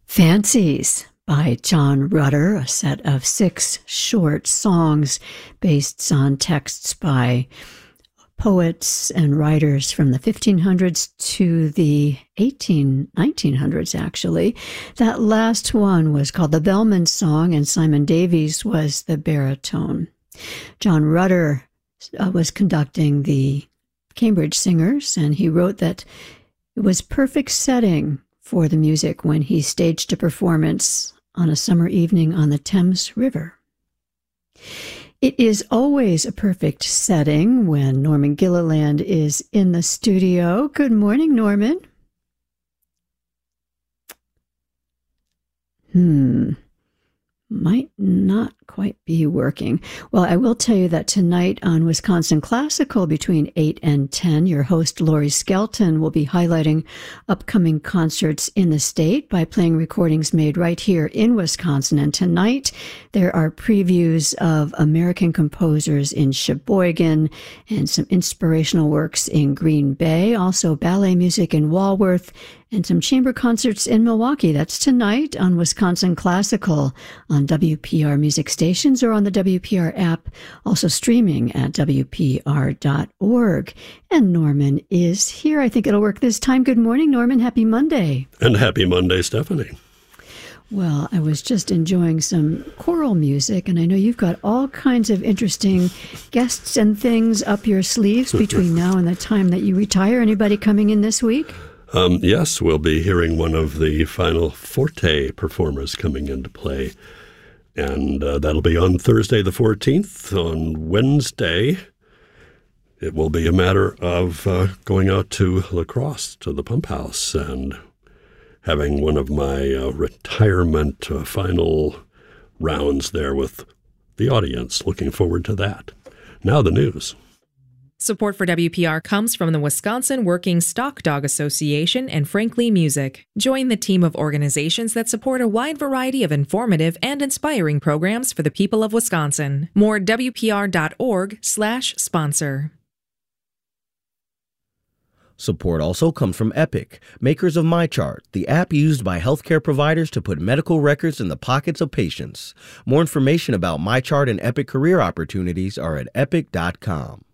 Fancies by John Rutter, a set of 6 short songs based on texts by poets and writers from the 1500s to the 1900s, actually. That last one was called the Bellman Song, and Simon Davies was the baritone. John Rutter was conducting the Cambridge Singers, and he wrote that it was perfect setting for the music when he staged a performance on a summer evening on the Thames River. It is always a perfect setting when Norman Gilliland is in the studio. Good morning, Norman. Might not quite be working. Well, I will tell you that tonight on Wisconsin Classical between 8 and 10, your host, Lori Skelton, will be highlighting upcoming concerts in the state by playing recordings made right here in Wisconsin. And tonight, there are previews of American composers in Sheboygan and some inspirational works in Green Bay, also ballet music in Walworth, and some chamber concerts in Milwaukee. That's tonight on Wisconsin Classical on WPR music stations or on the WPR app, also streaming at WPR.org. And Norman is here. I think it'll work this time. Good morning, Norman. Happy Monday. And happy Monday, Stephanie. Well, I was just enjoying some choral music, and I know you've got all kinds of interesting guests and things up your sleeves between now and the time that you retire. Anybody coming in this week? Yes, we'll be hearing one of the final Forte performers coming into play. And that'll be on Thursday the 14th. On Wednesday, it will be a matter of going out to La Crosse, to the Pump House, and having one of my retirement final rounds there with the audience. Looking forward to that. Now the news. Support for WPR comes from the Wisconsin Working Stock Dog Association and Frankly Music. Join the team of organizations that support a wide variety of informative and inspiring programs for the people of Wisconsin. More at WPR.org/sponsor. Support also comes from Epic, makers of MyChart, the app used by healthcare providers to put medical records in the pockets of patients. More information about MyChart and Epic career opportunities are at epic.com.